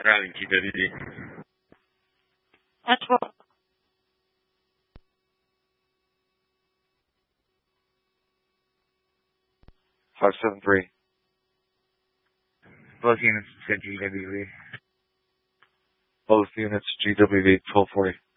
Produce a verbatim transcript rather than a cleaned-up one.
Routing T W V. That's what. five seven three. Both units to G W V. Both units G W V twelve forty.